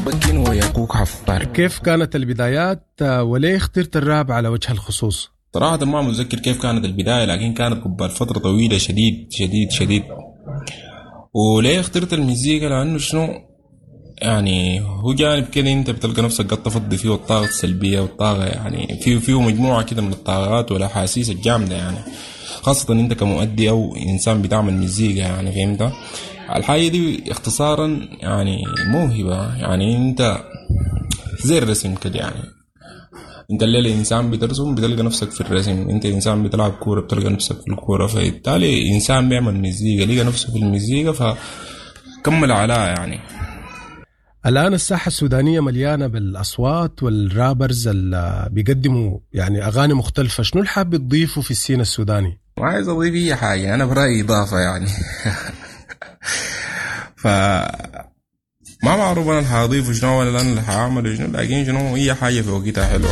بكين وياكوك حفار. كيف كانت البدايات وليه اخترت الراب على وجه الخصوص؟ صراحة ما متذكر كيف كانت البداية، لكن كانت قبل فترة طويلة شديد شديد شديد. وليه اخترت المزيكا؟ لأنه شنو يعني هو جانب كده انت بتلقى نفسك قد تفضي فيه الطاقة السلبية والطاقة، يعني فيه مجموعة كده من الطاقات والأحاسيس الجامدة، يعني خاصة انت كمؤدي او انسان بتعمل مزيكا، يعني فهمت الحاجة دي اختصارا يعني موهبة. يعني انت زي الرسم كده، يعني انت الليلة انسان بترسم بتلقى نفسك في الرسم، انت انسان بتلعب كورة بتلقى نفسك في الكورة، فبالتالي انسان بيعمل مزيكا لقى نفسه في المزيكا فكمل عليها. يعني الآن الساحة السودانية مليانة بالأصوات والرابرز اللي بيقدموا يعني أغاني مختلفة، شنو الحاب تضيفه في السين السوداني؟ ما عايز اضيف اي حاجة، انا برأيي اضافة يعني ف ما معروف انا اللي حاضيفه شنو ولا انا اللي حاعمله شنو، لكن شنو هي حاجة في وقتها حلوة.